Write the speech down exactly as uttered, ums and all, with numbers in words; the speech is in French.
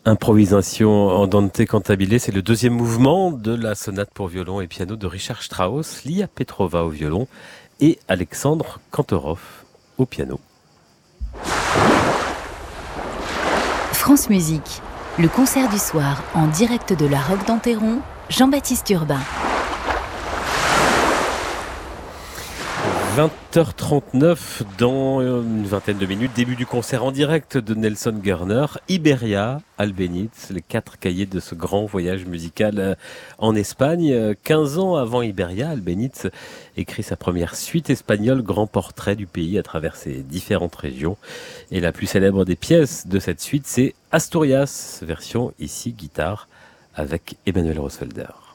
Improvisation andante cantabile, c'est le deuxième mouvement de la sonate pour violon et piano de Richard Strauss, Lia Petrova au violon et Alexandre Kantorov au piano. France Musique, le concert du soir en direct de la Roque d'Enterron, Jean-Baptiste Urbain. vingt heures trente-neuf dans une vingtaine de minutes, début du concert en direct de Nelson Gerner, Iberia, Albéniz, les quatre cahiers de ce grand voyage musical en Espagne. quinze ans avant Iberia, Albéniz écrit sa première suite espagnole, grand portrait du pays à travers ses différentes régions. Et la plus célèbre des pièces de cette suite, c'est Asturias, version ici guitare avec Emmanuel Rosfelder.